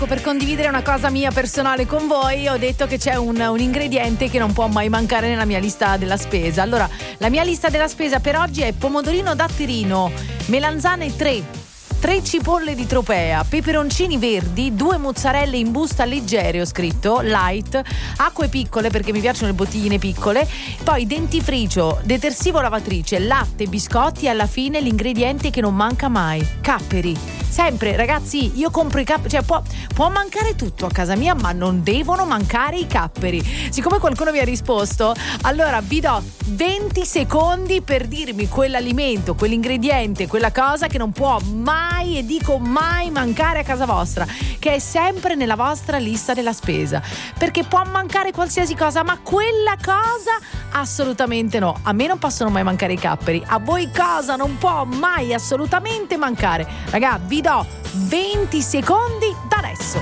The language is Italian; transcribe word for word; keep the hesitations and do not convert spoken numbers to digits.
Per condividere una cosa mia personale con voi, ho detto che c'è un, un ingrediente che non può mai mancare nella mia lista della spesa. Allora, la mia lista della spesa per oggi è pomodorino datterino, melanzane tre, tre cipolle di tropea, peperoncini verdi, due mozzarelle in busta leggere, ho scritto, light, acque piccole perché mi piacciono le bottigline piccole, poi dentifricio, detersivo lavatrice, latte, biscotti e alla fine l'ingrediente che non manca mai, capperi. Sempre, ragazzi, io compro i capperi, cioè può, può mancare tutto a casa mia, ma non devono mancare i capperi. Siccome qualcuno mi ha risposto, allora vi do venti secondi per dirmi quell'alimento, quell'ingrediente, quella cosa che non può mai, e dico mai, mancare a casa vostra, che è sempre nella vostra lista della spesa. Perché può mancare qualsiasi cosa, ma quella cosa assolutamente no. A me non possono mai mancare i capperi. A voi cosa non può mai assolutamente mancare? Ragazzi, vi do venti secondi da adesso.